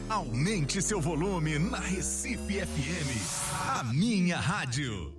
Aumente seu volume na Recife FM, a minha rádio.